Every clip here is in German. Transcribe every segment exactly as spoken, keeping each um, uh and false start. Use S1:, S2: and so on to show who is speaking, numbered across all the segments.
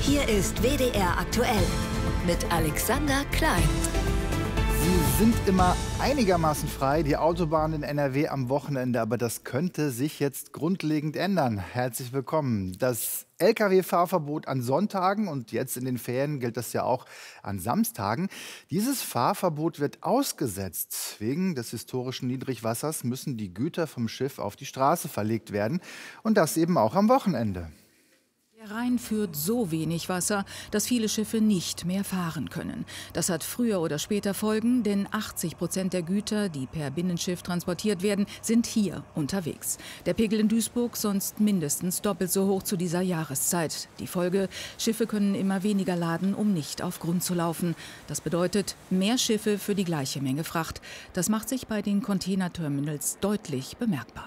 S1: Hier ist W D R aktuell mit Alexander Klein.
S2: Sie sind immer einigermaßen frei, die Autobahnen in N R W am Wochenende, aber das könnte sich jetzt grundlegend ändern. Herzlich willkommen. Das L K W-Fahrverbot an Sonntagen und jetzt in den Ferien gilt das ja auch an Samstagen. Dieses Fahrverbot wird ausgesetzt. Wegen des historischen Niedrigwassers müssen die Güter vom Schiff auf die Straße verlegt werden und das eben auch am Wochenende.
S3: Der Rhein führt so wenig Wasser, dass viele Schiffe nicht mehr fahren können. Das hat früher oder später Folgen, denn achtzig Prozent der Güter, die per Binnenschiff transportiert werden, sind hier unterwegs. Der Pegel in Duisburg sonst mindestens doppelt so hoch zu dieser Jahreszeit. Die Folge: Schiffe können immer weniger laden, um nicht auf Grund zu laufen. Das bedeutet mehr Schiffe für die gleiche Menge Fracht. Das macht sich bei den Containerterminals deutlich bemerkbar.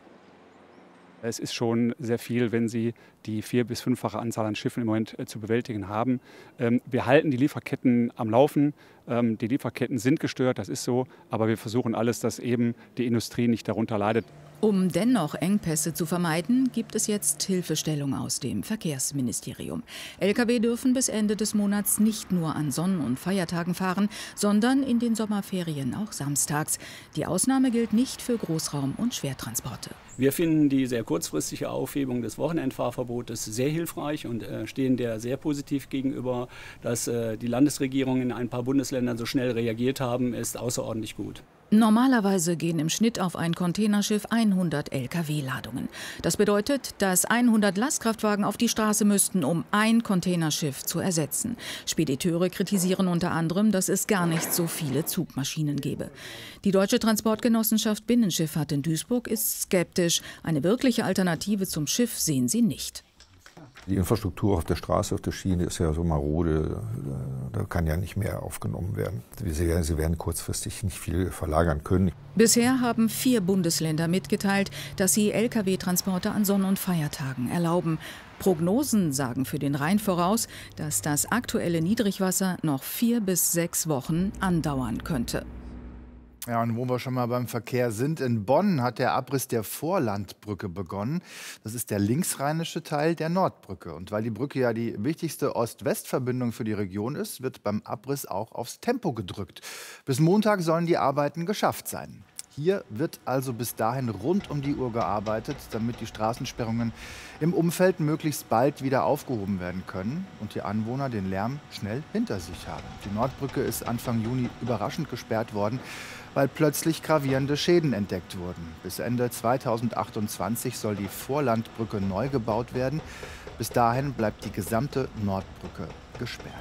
S4: Es ist schon sehr viel, wenn Sie die vier- bis fünffache Anzahl an Schiffen im Moment äh, zu bewältigen haben. Ähm, wir halten die Lieferketten am Laufen. Ähm, die Lieferketten sind gestört, das ist so. Aber wir versuchen alles, dass eben die Industrie nicht darunter leidet.
S3: Um dennoch Engpässe zu vermeiden, gibt es jetzt Hilfestellung aus dem Verkehrsministerium. L K W dürfen bis Ende des Monats nicht nur an Sonn- und Feiertagen fahren, sondern in den Sommerferien auch samstags. Die Ausnahme gilt nicht für Großraum- und Schwertransporte.
S5: Wir finden die sehr kurzfristige Aufhebung des Wochenendfahrverbotes sehr hilfreich und äh, stehen der sehr positiv gegenüber. Dass äh, die Landesregierung in ein paar Bundesländern so schnell reagiert haben, ist außerordentlich gut.
S3: Normalerweise gehen im Schnitt auf ein Containerschiff hundert L K W-Ladungen. Das bedeutet, dass hundert Lastkraftwagen auf die Straße müssten, um ein Containerschiff zu ersetzen. Spediteure kritisieren unter anderem, dass es gar nicht so viele Zugmaschinen gebe. Die Deutsche Transportgenossenschaft Binnenschifffahrt in Duisburg ist skeptisch. Eine wirkliche Alternative zum Schiff sehen sie nicht.
S6: Die Infrastruktur auf der Straße, auf der Schiene ist ja so marode, da kann ja nicht mehr aufgenommen werden. Sie werden, sie werden kurzfristig nicht viel verlagern können.
S3: Bisher haben vier Bundesländer mitgeteilt, dass sie L K W-Transporte an Sonn- und Feiertagen erlauben. Prognosen sagen für den Rhein voraus, dass das aktuelle Niedrigwasser noch vier bis sechs Wochen andauern könnte.
S2: Ja, und wo wir schon mal beim Verkehr sind, in Bonn hat der Abriss der Vorlandbrücke begonnen. Das ist der linksrheinische Teil der Nordbrücke. Und weil die Brücke ja die wichtigste Ost-West-Verbindung für die Region ist, wird beim Abriss auch aufs Tempo gedrückt. Bis Montag sollen die Arbeiten geschafft sein. Hier wird also bis dahin rund um die Uhr gearbeitet, damit die Straßensperrungen im Umfeld möglichst bald wieder aufgehoben werden können und die Anwohner den Lärm schnell hinter sich haben. Die Nordbrücke ist Anfang Juni überraschend gesperrt worden, weil plötzlich gravierende Schäden entdeckt wurden. Bis Ende zweitausendachtundzwanzig soll die Vorlandbrücke neu gebaut werden. Bis dahin bleibt die gesamte Nordbrücke gesperrt.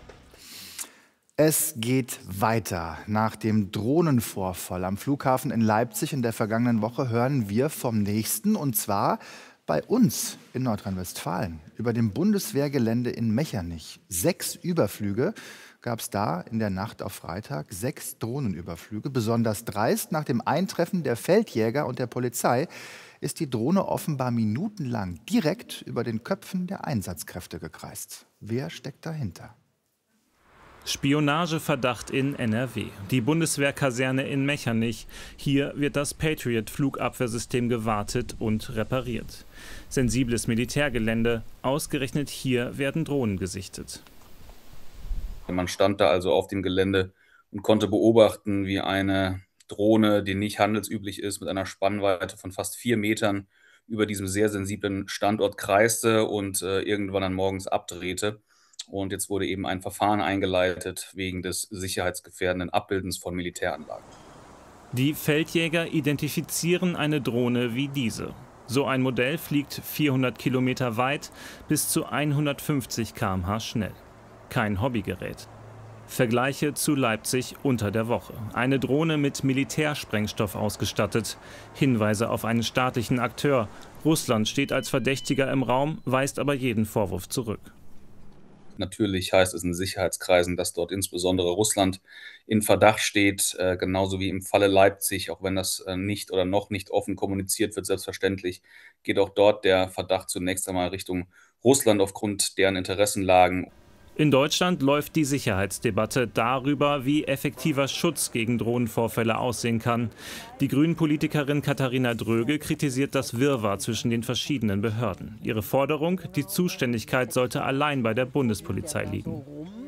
S2: Es geht weiter. Nach dem Drohnenvorfall am Flughafen in Leipzig in der vergangenen Woche hören wir vom nächsten, und zwar bei uns in Nordrhein-Westfalen, über dem Bundeswehrgelände in Mechernich. Sechs Überflüge gab es da in der Nacht auf Freitag, sechs Drohnenüberflüge. Besonders dreist: nach dem Eintreffen der Feldjäger und der Polizei ist die Drohne offenbar minutenlang direkt über den Köpfen der Einsatzkräfte gekreist. Wer steckt dahinter?
S7: Spionageverdacht in N R W. Die Bundeswehrkaserne in Mechernich. Hier wird das Patriot-Flugabwehrsystem gewartet und repariert. Sensibles Militärgelände. Ausgerechnet hier werden Drohnen gesichtet.
S8: Man stand da also auf dem Gelände und konnte beobachten, wie eine Drohne, die nicht handelsüblich ist, mit einer Spannweite von fast vier Metern über diesem sehr sensiblen Standort kreiste und äh, irgendwann dann morgens abdrehte. Und jetzt wurde eben ein Verfahren eingeleitet wegen des sicherheitsgefährdenden Abbildens von Militäranlagen.
S7: Die Feldjäger identifizieren eine Drohne wie diese. So ein Modell fliegt vierhundert Kilometer weit, bis zu hundertfünfzig Kilometer pro Stunde schnell. Kein Hobbygerät. Vergleiche zu Leipzig unter der Woche. Eine Drohne mit Militärsprengstoff ausgestattet. Hinweise auf einen staatlichen Akteur. Russland steht als Verdächtiger im Raum, weist aber jeden Vorwurf zurück.
S8: Natürlich heißt es in Sicherheitskreisen, dass dort insbesondere Russland in Verdacht steht, äh, genauso wie im Falle Leipzig, auch wenn das äh, nicht oder noch nicht offen kommuniziert wird, selbstverständlich, geht auch dort der Verdacht zunächst einmal Richtung Russland aufgrund deren Interessenlagen.
S7: In Deutschland läuft die Sicherheitsdebatte darüber, wie effektiver Schutz gegen Drohnenvorfälle aussehen kann. Die Grünen-Politikerin Katharina Dröge kritisiert das Wirrwarr zwischen den verschiedenen Behörden. Ihre Forderung, die Zuständigkeit sollte allein bei der Bundespolizei liegen.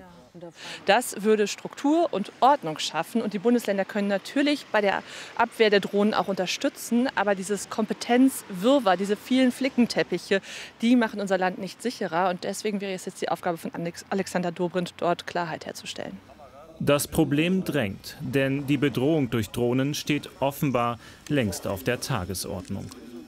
S9: Das würde Struktur und Ordnung schaffen. Und die Bundesländer können natürlich bei der Abwehr der Drohnen auch unterstützen. Aber dieses Kompetenzwirrwarr, diese vielen Flickenteppiche, die machen unser Land nicht sicherer. Und deswegen wäre es jetzt die Aufgabe von Alexander Dobrindt, dort Klarheit herzustellen.
S7: Das Problem drängt, denn die Bedrohung durch Drohnen steht offenbar längst auf der Tagesordnung.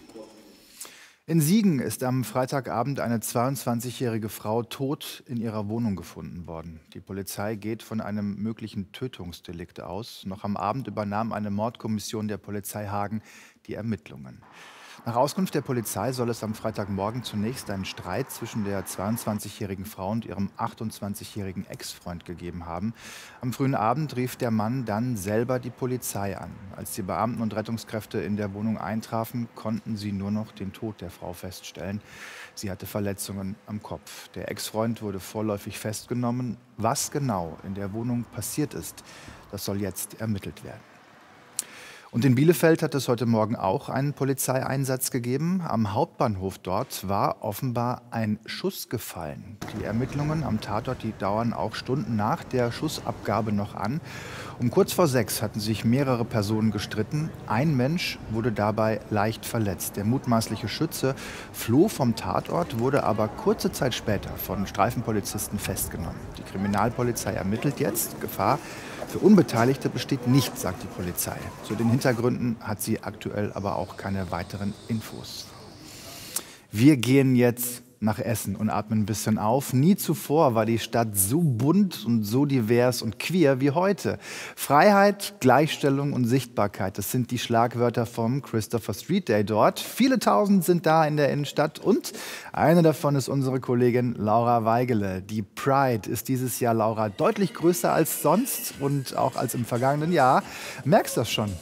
S2: In Siegen ist am Freitagabend eine zweiundzwanzigjährige Frau tot in ihrer Wohnung gefunden worden. Die Polizei geht von einem möglichen Tötungsdelikt aus. Noch am Abend übernahm eine Mordkommission der Polizei Hagen die Ermittlungen. Nach Auskunft der Polizei soll es am Freitagmorgen zunächst einen Streit zwischen der zweiundzwanzigjährigen Frau und ihrem achtundzwanzigjährigen Ex-Freund gegeben haben. Am frühen Abend rief der Mann dann selber die Polizei an. Als die Beamten und Rettungskräfte in der Wohnung eintrafen, konnten sie nur noch den Tod der Frau feststellen. Sie hatte Verletzungen am Kopf. Der Ex-Freund wurde vorläufig festgenommen. Was genau in der Wohnung passiert ist, das soll jetzt ermittelt werden. Und in Bielefeld hat es heute Morgen auch einen Polizeieinsatz gegeben. Am Hauptbahnhof dort war offenbar ein Schuss gefallen. Die Ermittlungen am Tatort, die dauern auch Stunden nach der Schussabgabe noch an. Um kurz vor sechs hatten sich mehrere Personen gestritten. Ein Mensch wurde dabei leicht verletzt. Der mutmaßliche Schütze floh vom Tatort, wurde aber kurze Zeit später von Streifenpolizisten festgenommen. Die Kriminalpolizei ermittelt jetzt. Gefahr für Unbeteiligte besteht nicht, sagt die Polizei. Zu den Hintergründen hat sie aktuell aber auch keine weiteren Infos. Wir gehen jetzt nach Essen und atmen ein bisschen auf. Nie zuvor war die Stadt so bunt und so divers und queer wie heute. Freiheit, Gleichstellung und Sichtbarkeit, das sind die Schlagwörter vom Christopher Street Day dort. Viele Tausend sind da in der Innenstadt und eine davon ist unsere Kollegin Laura Weigele. Die Pride ist dieses Jahr, Laura, deutlich größer als sonst und auch als im vergangenen Jahr. Merkst du das schon?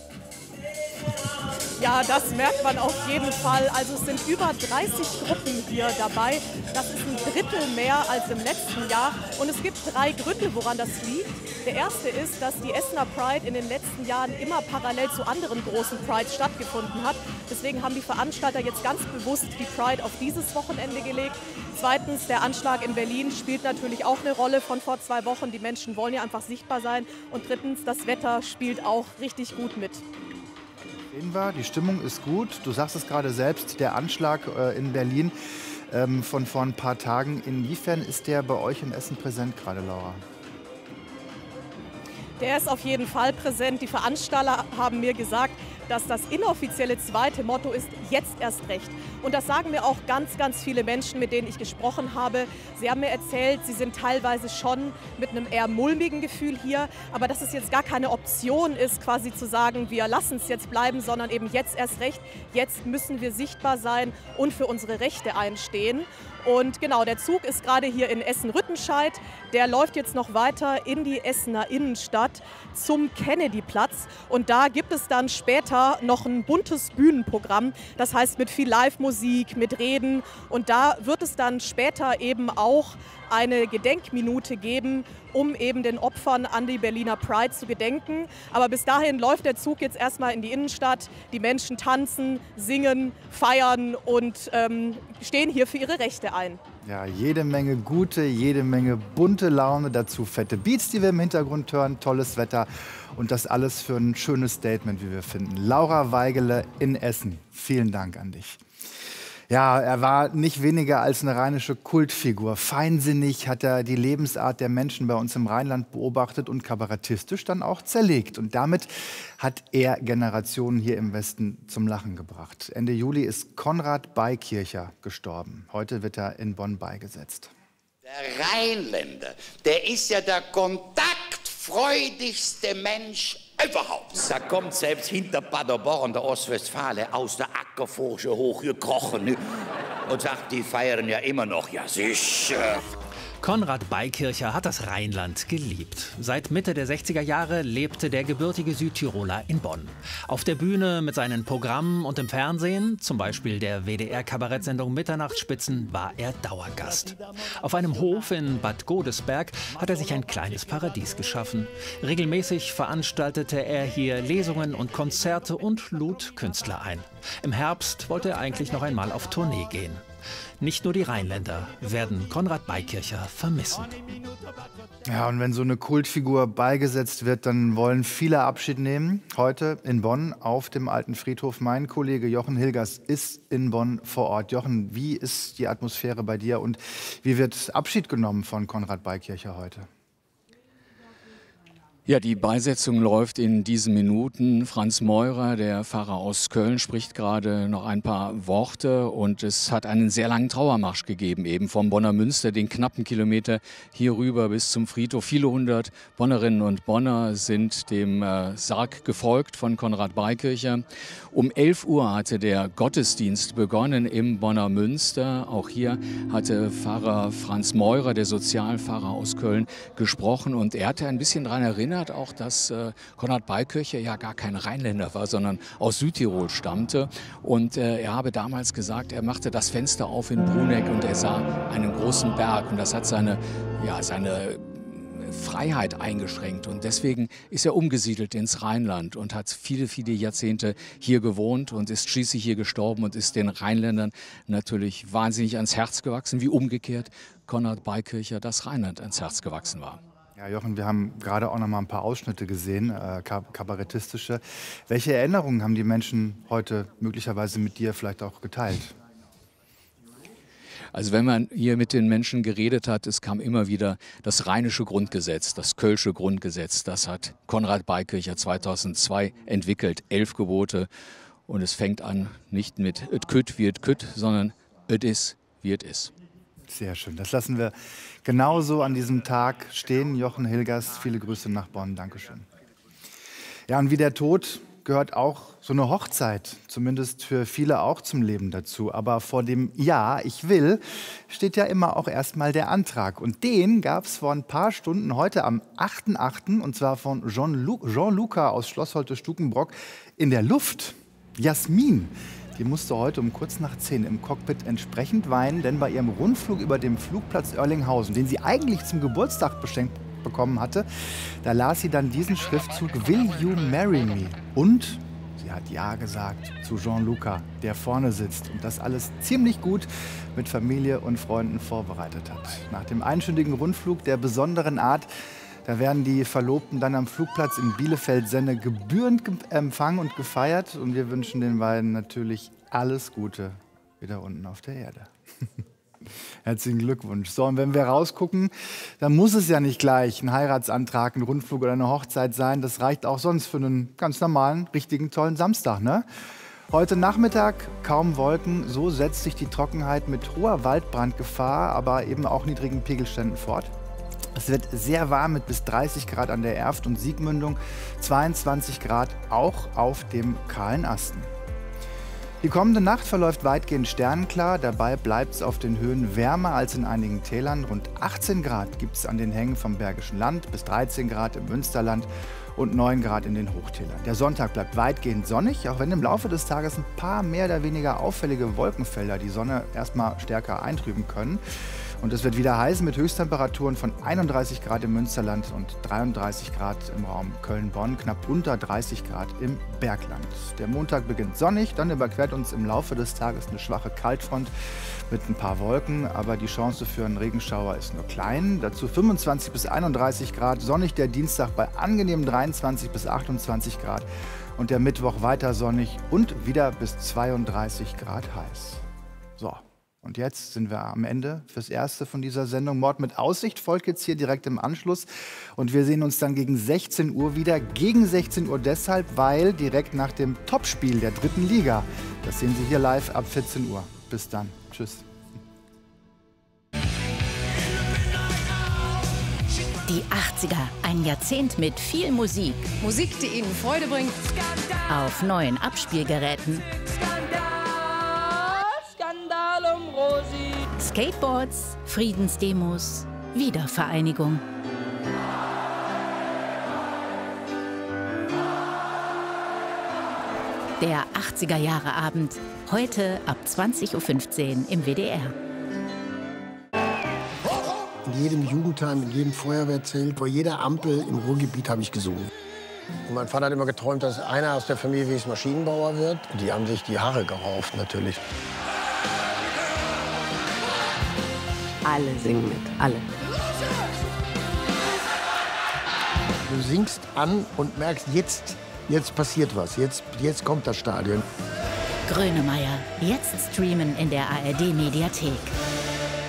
S10: Ja, das merkt man auf jeden Fall. Also es sind über dreißig Gruppen hier dabei. Das ist ein Drittel mehr als im letzten Jahr. Und es gibt drei Gründe, woran das liegt. Der erste ist, dass die Essener Pride in den letzten Jahren immer parallel zu anderen großen Prides stattgefunden hat. Deswegen haben die Veranstalter jetzt ganz bewusst die Pride auf dieses Wochenende gelegt. Zweitens, der Anschlag in Berlin spielt natürlich auch eine Rolle von vor zwei Wochen. Die Menschen wollen ja einfach sichtbar sein. Und drittens, das Wetter spielt auch richtig gut mit.
S2: Die Stimmung ist gut. Du sagst es gerade selbst, der Anschlag äh, in Berlin ähm, von vor ein paar Tagen. Inwiefern ist der bei euch in Essen präsent gerade, Laura?
S10: Der ist auf jeden Fall präsent. Die Veranstalter haben mir gesagt, dass das inoffizielle zweite Motto ist, jetzt erst recht. Und das sagen mir auch ganz, ganz viele Menschen, mit denen ich gesprochen habe. Sie haben mir erzählt, sie sind teilweise schon mit einem eher mulmigen Gefühl hier, aber dass es jetzt gar keine Option ist, quasi zu sagen, wir lassen es jetzt bleiben, sondern eben jetzt erst recht. Jetzt müssen wir sichtbar sein und für unsere Rechte einstehen. Und genau, der Zug ist gerade hier in Essen-Rüttenscheid. Der läuft jetzt noch weiter in die Essener Innenstadt zum Kennedyplatz. Und da gibt es dann später noch ein buntes Bühnenprogramm. Das heißt mit viel Live-Musik, mit Reden. Und da wird es dann später eben auch eine Gedenkminute geben, um eben den Opfern an die Berliner Pride zu gedenken. Aber bis dahin läuft der Zug jetzt erstmal in die Innenstadt. Die Menschen tanzen, singen, feiern und ähm, stehen hier für ihre Rechte ein.
S2: Ja, jede Menge gute, jede Menge bunte Laune, dazu fette Beats, die wir im Hintergrund hören, tolles Wetter und das alles für ein schönes Statement, wie wir finden. Laura Weigele in Essen, vielen Dank an dich. Ja, er war nicht weniger als eine rheinische Kultfigur. Feinsinnig hat er die Lebensart der Menschen bei uns im Rheinland beobachtet und kabarettistisch dann auch zerlegt. Und damit hat er Generationen hier im Westen zum Lachen gebracht. Ende Juli ist Konrad Beikircher gestorben. Heute wird er in Bonn beigesetzt.
S11: Der Rheinländer, der ist ja der kontaktfreudigste Mensch überhaupt. Da kommt selbst hinter Paderborn, der Ostwestfale, aus der Ackerforsche hochgekrochen und sagt, die feiern ja immer noch. Ja, sicher.
S12: Konrad Beikircher hat das Rheinland geliebt. Seit Mitte der sechziger Jahre lebte der gebürtige Südtiroler in Bonn. Auf der Bühne mit seinen Programmen und im Fernsehen, zum Beispiel der W D R-Kabarettsendung Mitternachtsspitzen, war er Dauergast. Auf einem Hof in Bad Godesberg hat er sich ein kleines Paradies geschaffen. Regelmäßig veranstaltete er hier Lesungen und Konzerte und lud Künstler ein. Im Herbst wollte er eigentlich noch einmal auf Tournee gehen. Nicht nur die Rheinländer werden Konrad Beikircher vermissen.
S2: Ja, und wenn so eine Kultfigur beigesetzt wird, dann wollen viele Abschied nehmen. Heute in Bonn auf dem Alten Friedhof. Mein Kollege Jochen Hilgers ist in Bonn vor Ort. Jochen, wie ist die Atmosphäre bei dir und wie wird Abschied genommen von Konrad Beikircher heute?
S13: Ja, die Beisetzung läuft in diesen Minuten. Franz Meurer, der Pfarrer aus Köln, spricht gerade noch ein paar Worte und es hat einen sehr langen Trauermarsch gegeben, eben vom Bonner Münster, den knappen Kilometer hier rüber bis zum Friedhof. Viele hundert Bonnerinnen und Bonner sind dem äh, Sarg gefolgt von Konrad Beikircher. Um elf Uhr hatte der Gottesdienst begonnen im Bonner Münster. Auch hier hatte Pfarrer Franz Meurer, der Sozialpfarrer aus Köln, gesprochen und er hatte ein bisschen daran erinnert, auch, dass äh, Konrad Beikircher ja gar kein Rheinländer war, sondern aus Südtirol stammte. Und äh, er habe damals gesagt, er machte das Fenster auf in Bruneck und er sah einen großen Berg. Und das hat seine, ja, seine Freiheit eingeschränkt. Und deswegen ist er umgesiedelt ins Rheinland und hat viele, viele Jahrzehnte hier gewohnt und ist schließlich hier gestorben und ist den Rheinländern natürlich wahnsinnig ans Herz gewachsen, wie umgekehrt Konrad Beikircher das Rheinland ans Herz gewachsen war.
S2: Ja, Jochen, wir haben gerade auch noch mal ein paar Ausschnitte gesehen, äh, kabarettistische. Welche Erinnerungen haben die Menschen heute möglicherweise mit dir vielleicht auch geteilt?
S13: Also wenn man hier mit den Menschen geredet hat, es kam immer wieder das rheinische Grundgesetz, das kölsche Grundgesetz. Das hat Konrad Beikircher zweitausendzwei entwickelt, elf Gebote. Und es fängt an nicht mit et kütt wie et kütt, sondern et is wie et is.
S2: Sehr schön. Das lassen wir genauso an diesem Tag stehen. Jochen Hilgers, viele Grüße nach Bonn. Dankeschön. Ja, und wie der Tod gehört auch so eine Hochzeit, zumindest für viele auch zum Leben dazu. Aber vor dem Ja, ich will, steht ja immer auch erstmal der Antrag. Und den gab es vor ein paar Stunden heute am achten achten und zwar von Jean-Luca aus Schloss Holte-Stukenbrock in der Luft. Jasmin. Die musste heute um kurz nach zehn im Cockpit entsprechend weinen, denn bei ihrem Rundflug über dem Flugplatz Oerlinghausen, den sie eigentlich zum Geburtstag geschenkt bekommen hatte, da las sie dann diesen Schriftzug Will you marry me? Und sie hat Ja gesagt zu Jean-Luca, der vorne sitzt und das alles ziemlich gut mit Familie und Freunden vorbereitet hat. Nach dem einstündigen Rundflug der besonderen Art, da werden die Verlobten dann am Flugplatz in Bielefeld-Senne gebührend empfangen und gefeiert. Und wir wünschen den beiden natürlich alles Gute wieder unten auf der Erde. Herzlichen Glückwunsch. So, und wenn wir rausgucken, dann muss es ja nicht gleich ein Heiratsantrag, ein Rundflug oder eine Hochzeit sein. Das reicht auch sonst für einen ganz normalen, richtigen, tollen Samstag, ne? Heute Nachmittag kaum Wolken. So setzt sich die Trockenheit mit hoher Waldbrandgefahr, aber eben auch niedrigen Pegelständen fort. Es wird sehr warm mit bis dreißig Grad an der Erft und Siegmündung, zweiundzwanzig Grad auch auf dem kahlen Asten. Die kommende Nacht verläuft weitgehend sternenklar, dabei bleibt es auf den Höhen wärmer als in einigen Tälern. Rund achtzehn Grad gibt es an den Hängen vom Bergischen Land, bis dreizehn Grad im Münsterland und neun Grad in den Hochtälern. Der Sonntag bleibt weitgehend sonnig, auch wenn im Laufe des Tages ein paar mehr oder weniger auffällige Wolkenfelder die Sonne erstmal stärker eintrüben können. Und es wird wieder heiß mit Höchsttemperaturen von einunddreißig Grad im Münsterland und dreiunddreißig Grad im Raum Köln-Bonn, knapp unter dreißig Grad im Bergland. Der Montag beginnt sonnig, dann überquert uns im Laufe des Tages eine schwache Kaltfront mit ein paar Wolken, aber die Chance für einen Regenschauer ist nur klein. Dazu fünfundzwanzig bis einunddreißig Grad, sonnig der Dienstag bei angenehmen dreiundzwanzig bis achtundzwanzig Grad und der Mittwoch weiter sonnig und wieder bis zweiunddreißig Grad heiß. So. Und jetzt sind wir am Ende fürs Erste von dieser Sendung. Mord mit Aussicht folgt jetzt hier direkt im Anschluss. Und wir sehen uns dann gegen sechzehn Uhr wieder. Gegen sechzehn Uhr deshalb, weil direkt nach dem Topspiel der dritten Liga. Das sehen Sie hier live ab vierzehn Uhr. Bis dann. Tschüss.
S1: Die achtziger, ein Jahrzehnt mit viel Musik.
S14: Musik, die Ihnen Freude bringt.
S1: Auf neuen Abspielgeräten.
S14: Skandal um Rosi.
S1: Skateboards, Friedensdemos
S15: Wiedervereinigung. Der achtziger-Jahre-Abend, heute ab zwanzig Uhr fünfzehn im W D R.
S16: In jedem Jugendheim, in jedem Feuerwehrzelt, vor jeder Ampel im Ruhrgebiet habe ich gesungen. Und mein Vater hat immer geträumt, dass einer aus der Familie wie Maschinenbauer wird. Die haben sich die Haare gerauft, natürlich.
S17: Alle singen mit, alle.
S16: Du singst an und merkst, jetzt, jetzt passiert was, jetzt, jetzt kommt das Stadion.
S15: Grönemeyer, jetzt streamen in der A R D-Mediathek.